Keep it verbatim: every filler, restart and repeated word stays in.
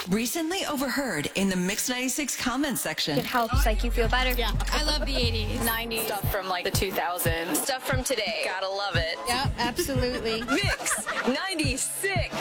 Recently overheard in the Mix ninety-six comments section. It helps, like, you feel better. Yeah, I love the eighties, nineties, stuff from like the two thousands, stuff from today. Gotta love it. Yeah, absolutely. Mix ninety-six.